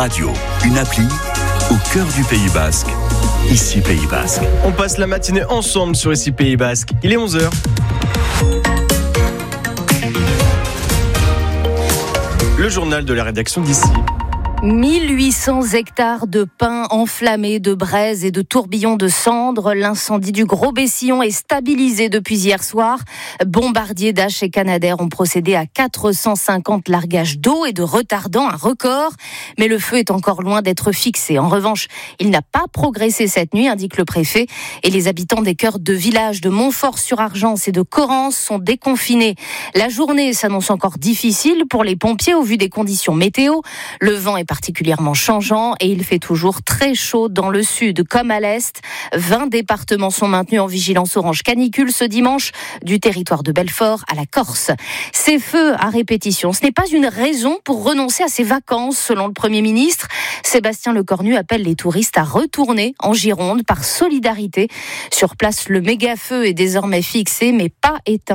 Radio, une appli au cœur du Pays Basque. Ici Pays Basque. On passe la matinée ensemble sur Ici Pays Basque. Il est 11h. Le journal de la rédaction d'Ici. 1800 hectares de pins enflammés, de braises et de tourbillons de cendres. L'incendie du Gros-Bessillon est stabilisé depuis hier soir. Bombardiers Dash et Canadair ont procédé à 450 largages d'eau et de retardants, un record. Mais le feu est encore loin d'être fixé. En revanche, il n'a pas progressé cette nuit, indique le préfet. Et les habitants des cœurs de villages de Montfort-sur-Argence et de Correns sont déconfinés. La journée s'annonce encore difficile pour les pompiers au vu des conditions météo. Le vent est particulièrement changeant et il fait toujours très chaud dans le sud comme à l'est. 20 départements sont maintenus en vigilance orange canicule ce dimanche, du territoire de Belfort à la Corse. Ces feux à répétition, ce n'est pas une raison pour renoncer à ses vacances, selon le Premier ministre. Sébastien Lecornu appelle les touristes à retourner en Gironde par solidarité. Sur place, le méga-feu est désormais fixé mais pas éteint.